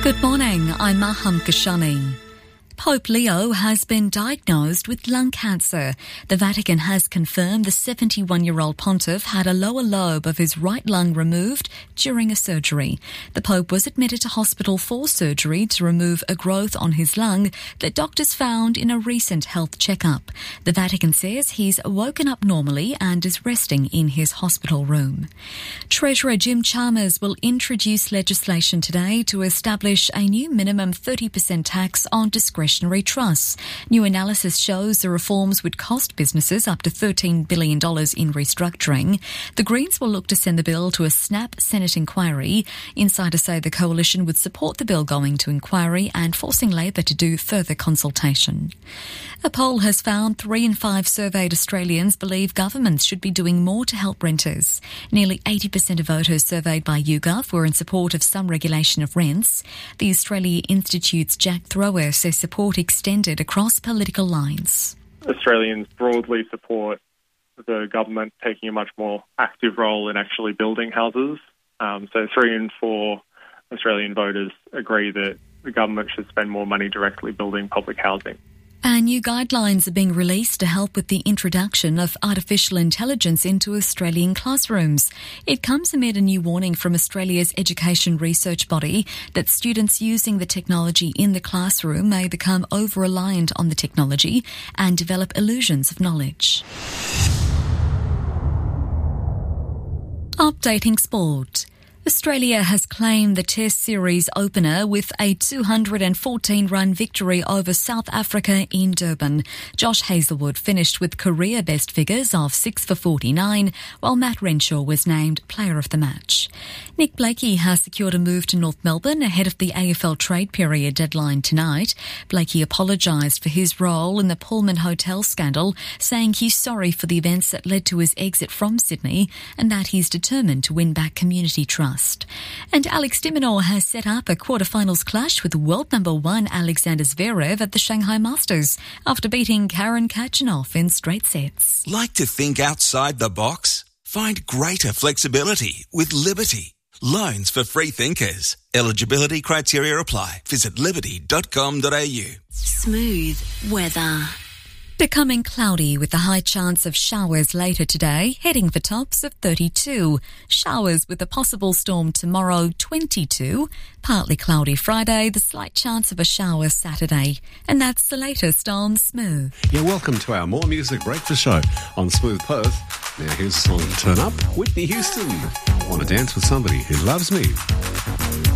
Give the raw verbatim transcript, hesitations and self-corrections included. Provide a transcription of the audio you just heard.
Good morning, I'm Maham Kashani. Pope Leo has been diagnosed with lung cancer. The Vatican has confirmed the seventy-one-year-old pontiff had a lower lobe of his right lung removed during a surgery. The Pope was admitted to hospital for surgery to remove a growth on his lung that doctors found in a recent health checkup. The Vatican says he's woken up normally and is resting in his hospital room. Treasurer Jim Chalmers will introduce legislation today to establish a new minimum thirty percent tax on discretionary trusts. New analysis shows the reforms would cost businesses up to thirteen billion dollars in restructuring. The Greens will look to send the bill to a snap Senate inquiry. Insiders say the coalition would support the bill going to inquiry and forcing Labor to do further consultation. A poll has found three in five surveyed Australians believe governments should be doing more to help renters. Nearly eighty percent of voters surveyed by YouGov were in support of some regulation of rents. The Australia Institute's Jack Thrower says support extended across political lines. Australians broadly support the government taking a much more active role in actually building houses. Um, so three in four Australian voters agree that the government should spend more money directly building public housing. And new guidelines are being released to help with the introduction of artificial intelligence into Australian classrooms. It comes amid a new warning from Australia's education research body that students using the technology in the classroom may become over-reliant on the technology and develop illusions of knowledge. Updating sport. Australia has claimed the Test Series opener with a two hundred fourteen run victory over South Africa in Durban. Josh Hazlewood finished with career-best figures of six for forty-nine, while Matt Renshaw was named Player of the Match. Nick Blakey has secured a move to North Melbourne ahead of the A F L trade period deadline tonight. Blakey apologised for his role in the Pullman Hotel scandal, saying he's sorry for the events that led to his exit from Sydney and that he's determined to win back community trust. And Alex de Minaur has set up a quarterfinals clash with world number one Alexander Zverev at the Shanghai Masters after beating Karen Khachanov in straight sets. Like to think outside the box? Find greater flexibility with Liberty. Loans for free thinkers. Eligibility criteria apply. Visit liberty dot com dot a u. Smooth weather. Becoming cloudy with a high chance of showers later today, heading for tops of thirty-two. Showers with a possible storm tomorrow, twenty-two. Partly cloudy Friday, the slight chance of a shower Saturday. And that's the latest on Smooth. Yeah, welcome to our More Music Breakfast Show on Smooth Perth. Now here's a song, Turn Up, Whitney Houston. Want to dance with somebody who loves me.